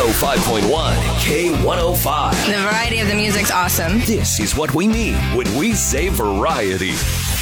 105.1 K105. The variety of the music's awesome. This is what we mean when we say variety.